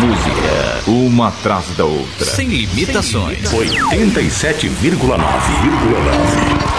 música, uma atrás da outra. Sem limitações. 87,9.